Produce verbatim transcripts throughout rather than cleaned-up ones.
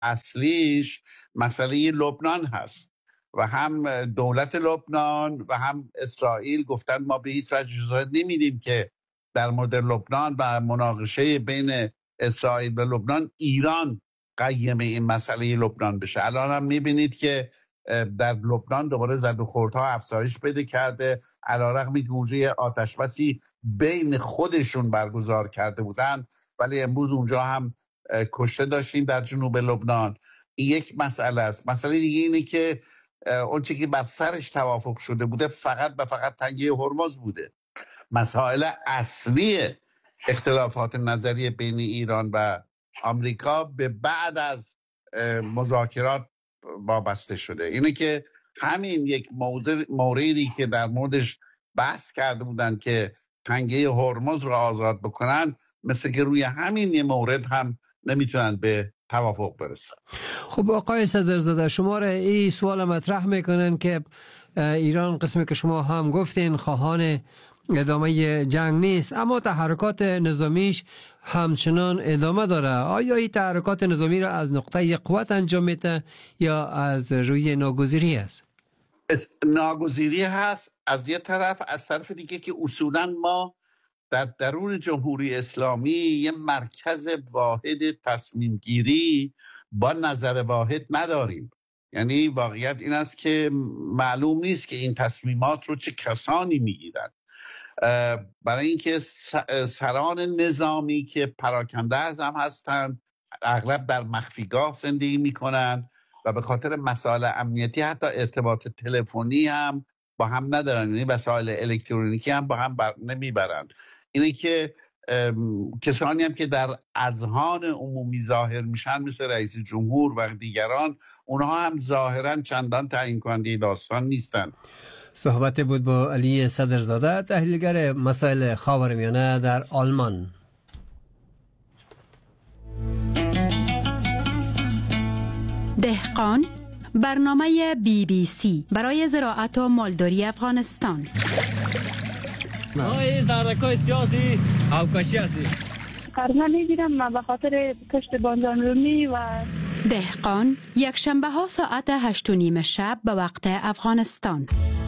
اصلیش مسئله لبنان هست و هم دولت لبنان و هم اسرائیل گفتن ما به هیچ وجه اجازه نمیدیم که در مورد لبنان و مناقشه بین اسرائیل و لبنان ایران قیم این مسئله لبنان بشه. الان هم میبینید که در لبنان دوباره زد و خوردها افزایش پیدا کرده، علیرغم اینکه اونجا آتش بسی بین خودشون برگزار کرده بودن، ولی امروز اونجا هم کشته داشتیم در جنوب لبنان. این یک مسئله است. مسئله دیگه اینه که اون چیزی که بر سرش توافق شده بوده فقط و فقط تنگه هرمز بوده. مسائل اصلی اختلافات نظری بین ایران و آمریکا به بعد از مذاکرات وابسته شده. اینه که همین یک موردی که در موردش بحث کرده بودن که تنگه هرمز رو آزاد بکنن، مثل که روی همین یه مورد هم نمیتونن به توافق برسن. خب آقای صدرزاده، شما را این سوال مطرح میکنن که ایران قسمی که شما هم گفتین خواهان ادامه جنگ نیست، اما تحرکات نظامیش همچنان ادامه داره. آیا این تحرکات نظامی را از نقطه قوت انجام میده یا از روی ناگزیری است؟ ناگزیری هست از یه طرف، از طرف دیگه که اصولا ما در درون جمهوری اسلامی یه مرکز واحد تصمیم گیری با نظر واحد نداریم. یعنی واقعیت این است که معلوم نیست که این تصمیمات رو چه کسانی میگیرن. برای اینکه سران نظامی که پراکنده از هم هستند اغلب در مخفیگاه زندگی میکنن و به خاطر مسائل امنیتی حتی ارتباط تلفنی هم با هم ندارن، یعنی وسایل الکترونیکی هم با هم بر نمیبرن. اینه که کسانی هم که در اذهان عمومی ظاهر میشن مثل رئیس جمهور و دیگران، اونها هم ظاهرا چندان تعیین کننده داستان نیستن. صحبت بود با علی صدرزاده، تحلیلگر مسائل خاورمیانه در آلمان. دهقان، برنامه بی بی سی برای زراعت و مالداری افغانستان. آی زرکای سیاسی اوکاشی هستی قرض نمیگیرم من به خاطر کشت بانجان رومی و دهقان، یک شنبه ها ساعت هشت و نیم شب به وقت افغانستان.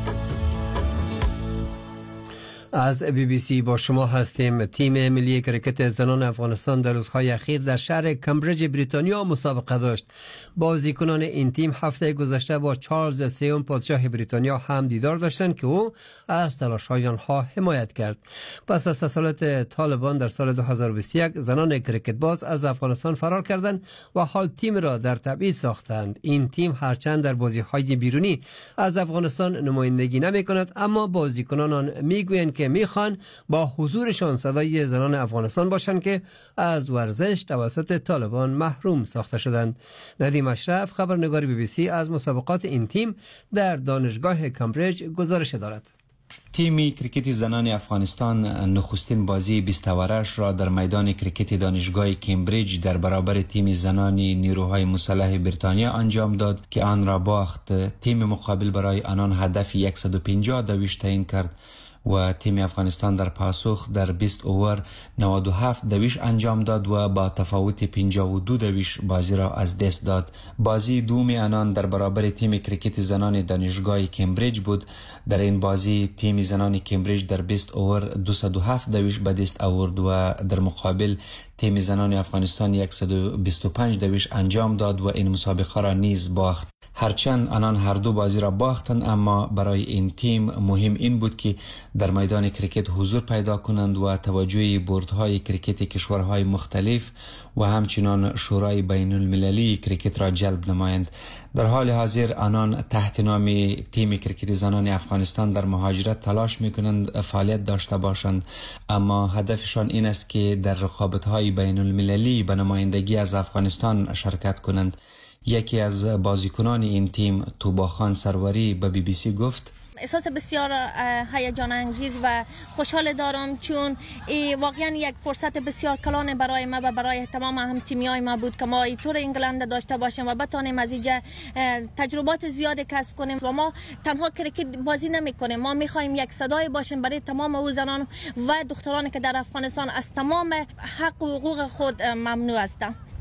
از بی بی سی با شما هستیم. تیم ملی کرکت زنان افغانستان در روزهای اخیر در شهر کمبریج بریتانیا مسابقه داشت. بازیکنان این تیم هفته گذشته با چارلز سیوم پادشاه بریتانیا هم دیدار داشتند که او از تلاش‌های آنها حمایت کرد. پس از تسلط طالبان در سال دو هزار و بیست و یک زنان کرکت باز از افغانستان فرار کردند و حال تیم را در تبعید ساختند. این تیم هرچند در بازی‌های بیرونی از افغانستان نمایندگی نمی‌کند، اما بازیکنان آن می‌گویند که میخوان با حضورشان صدای زنان افغانستان باشند که از ورزش توسط طالبان محروم ساخته شدند. ندیم اشرف، خبرنگار بی بی سی، از مسابقات این تیم در دانشگاه کمبریج گزارش دارد. تیم کرکت زنان افغانستان نخستین بازی بیستورش را در میدان کرکت دانشگاه کمبریج در برابر تیم زنان نیروهای مسلح بریتانیا انجام داد که آن را باخت. تیم مقابل برای آنان هدف صد و پنجاه دویش تعیین کرد و تیم افغانستان در پاسخ در بیست اوور نود و هفت دویش انجام داد و با تفاوت پنجاه و دو دویش بازی را از دست داد. بازی دوم آنان در برابر تیم کرکت زنان دانشگاه کمبریج بود. در این بازی تیم زنان کمبریج در بیست اوور دویست و هفت دویش به دست آورد و در مقابل تیم زنان افغانستان صد و بیست و پنج دویش انجام داد و این مسابقه را نیز باخت. هرچند آنان هر دو بازی را باختند، اما برای این تیم مهم این بود که در میدان کرکت حضور پیدا کنند و توجه بوردهای کرکت کشورهای مختلف و همچنان شورای بین المللی کرکت را جلب نمایند. در حال حاضر آنان تحت نام تیم کرکت زنان افغانستان در مهاجرت تلاش میکنند فعالیت داشته باشند، اما هدفشان این است که در رقابت‌های بین المللی به نمایندگی از افغانستان شرکت کنند. یکی از بازیکنان این تیم، توبا خان سروری، به بی بی سی گفت: احساس بسیار هیجان انگیز و خوشحال دارم، چون واقعا یک فرصت بسیار کلان برای ما و برای تمام هم تیمیای ما بود که ما اینطور انگلند داشته باشیم و بتانیم از اینجا تجربات زیاد کسب کنیم. و ما تنها کرکت بازی نمی کنیم، ما میخوایم یک صدای باشیم برای تمام او زنان و دخترانی که در افغانستان از تمام حق و حقوق خود ممنوع هستند.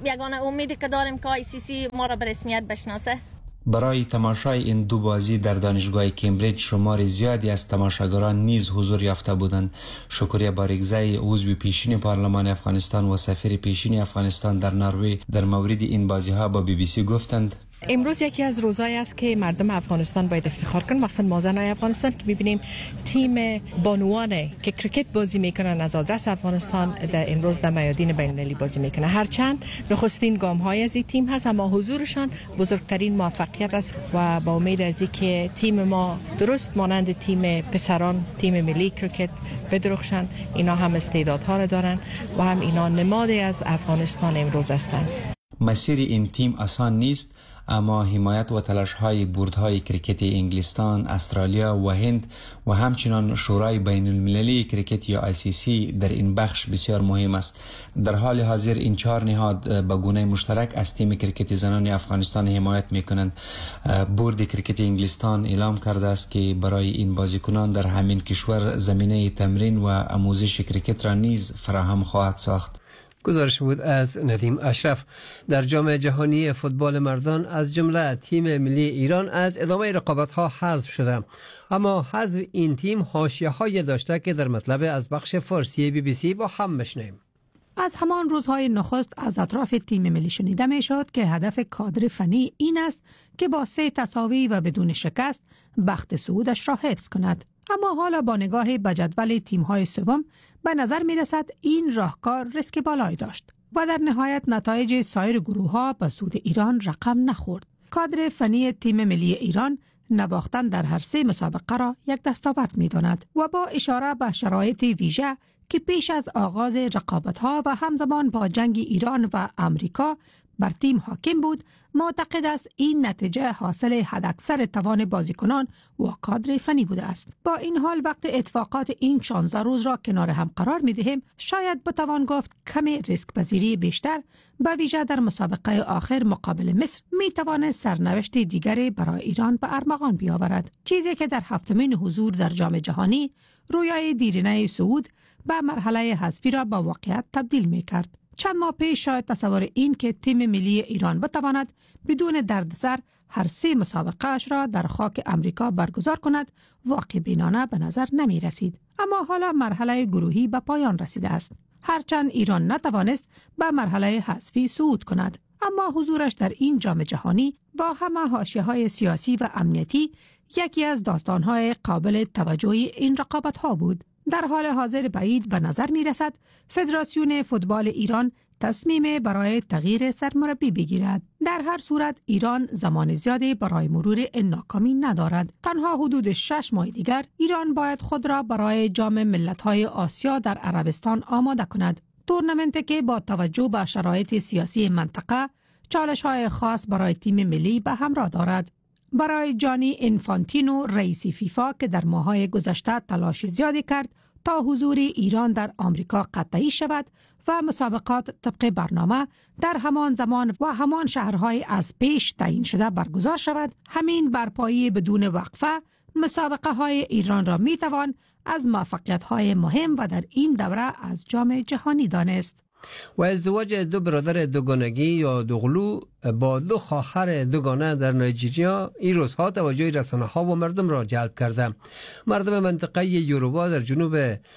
یگانه امیدی که داریم که آی سی سی ما را به رسمیت بشناسه. برای تماشای این دو بازی در دانشگاه کمبریج شمار زیادی از تماشاگران نیز حضور یافته بودند. شکریه باریکزی، عضو پیشین پارلمان افغانستان و سفیر پیشین افغانستان در نروژ در مورد این بازی ها با بی بی سی گفتند: امروز یکی از روزایی است که مردم افغانستان باید افتخار کنند، مخصوصا ما زنای افغانستان که ببینیم تیم بانوانه که کرکت بازی میکنن از آدرس افغانستان در امروز در میادین بین المللی بازی میکنه. هرچند نخستین گام های از این تیم هست، اما حضورشان بزرگترین موفقیت است و با امید از اینکه تیم ما درست مانند تیم پسران تیم ملی کرکت بدرخشند. اینا هم استعدادها را دارن و هم اینا نمادی از افغانستان امروز هستند. مسیر این تیم آسان نیست، اما حمایت و تلاش های بوردهای کرکت انگلستان، استرالیا و هند و همچنان شورای بین المللی کرکت یا آی سی سی در این بخش بسیار مهم است. در حال حاضر این چهار نهاد به گونه مشترک از تیم کرکت زنان افغانستان حمایت میکنند. بورد کرکت انگلستان اعلام کرده است که برای این بازیکنان در همین کشور زمینه تمرین و آموزش کرکت را نیز فراهم خواهد ساخت. گزارش بود از ندیم اشرف. در جام جهانی فوتبال مردان از جمله تیم ملی ایران از ادامه رقابت‌ها حذف شده، اما حذف این تیم حاشیه‌های داشته که در مطلب از بخش فارسی بی بی سی با هم بشنویم. از همان روزهای نخست از اطراف تیم ملی شنیده می شد که هدف کادر فنی این است که با سه تساوی و بدون شکست بخت صعودش را حفظ کند. اما حالا با نگاه به جدول تیم‌های سوم به نظر می رسد این راهکار ریسک بالایی داشت و در نهایت نتایج سایر گروه‌ها به سود ایران رقم نخورد. کادر فنی تیم ملی ایران نواختن در هر سه مسابقه را یک دستاورد می داند و با اشاره به شرایط ویژه که پیش از آغاز رقابت‌ها و همزمان با جنگ ایران و امریکا بر تیم حاکم بود، معتقد است این نتیجه حاصل حداکثر توان بازیکنان و کادر فنی بوده است. با این حال وقت اتفاقات این شانزده روز را کنار هم قرار می دهیم، شاید بتوان گفت کمی ریسک پذیری بیشتر به ویژه در مسابقه آخر مقابل مصر می توانست سرنوشت دیگری برای ایران به ارمغان بیاورد، چیزی که در هفتمین حضور در جام جهانی رویای دیرینه صعود به مرحله حذفی را با واقعیت تبدیل می کرد. چند ماه پیش شاید تصور این که تیم ملی ایران بتواند بدون دردسر هر سه مسابقه اش را در خاک امریکا برگزار کند واقع بینانه به نظر نمی رسید. اما حالا مرحله گروهی به پایان رسیده است. هرچند ایران نتوانست به مرحله حذفی صعود کند، اما حضورش در این جام جهانی با همه حاشیه‌های سیاسی و امنیتی یکی از داستان‌های قابل توجه این رقابت‌ها بود. در حال حاضر بعید به نظر می رسد فدراسیون فوتبال ایران تصمیم برای تغییر سرمربی بگیرد. در هر صورت ایران زمان زیادی برای مرور این ناکامی ندارد. تنها حدود شش ماه دیگر ایران باید خود را برای جام ملت‌های آسیا در عربستان آماده کند. تورنمنتی که با توجه به شرایط سیاسی منطقه چالش‌های خاص برای تیم ملی به همراه دارد. برای جانی انفانتینو رئیس فیفا که در ماه‌های گذشته تلاش زیادی کرد تا حضور ایران در آمریکا قطعی شود و مسابقات طبق برنامه در همان زمان و همان شهرهای از پیش تعیین شده برگزار شود، همین برپایی بدون وقفه مسابقه های ایران را می توان از موفقیت های مهم و در این دوره از جام جهانی دانست. و ازدواج دو برادر دوگانگی یا دوقلو با دو خواهر دوگانه در نایجیریا این روزها توجه رسانه ها و مردم را جلب کرده. مردم منطقه یوروبا در جنوب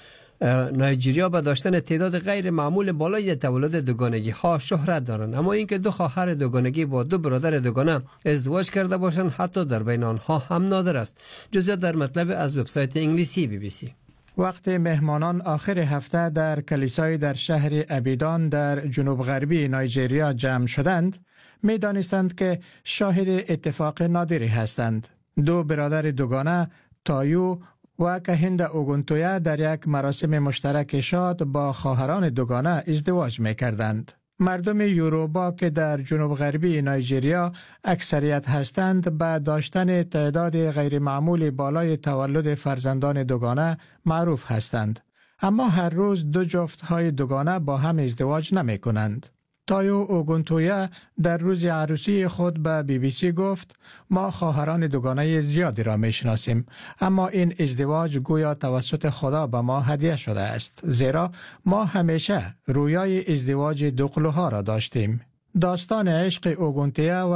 نایجیریا با داشتن تعداد غیر معمول بالای تولد دوگانگی ها شهرت دارند، اما اینکه دو خواهر دوگانگی با دو برادر دوگانه ازدواج کرده باشند حتی در بین آنها هم نادر است. جزئیات در مطلب از وبسایت انگلیسی بی بی سی. وقت مهمانان آخر هفته در کلیسای در شهر ابیدان در جنوب غربی نایجیریا جمع شدند، می دانستند که شاهد اتفاق نادری هستند. دو برادر دوگانه تایو و کهند اوگونتویا در یک مراسم مشترک شاد با خواهران دوگانه ازدواج می کردند. مردم یوروبا که در جنوب غربی نایجیریا اکثریت هستند به داشتن تعداد غیر معمول بالای تولد فرزندان دوگانه معروف هستند، اما هر روز دو جفت های دوگانه با هم ازدواج نمی کنند. تایو اوگونتویا در روز عروسی خود به بی بی سی گفت: ما خواهران دوگانه زیادی را می شناسیم، اما این ازدواج گویا توسط خدا به ما هدیه شده است، زیرا ما همیشه رویای ازدواج دوقلوها را داشتیم. داستان عشق اوگونتیا و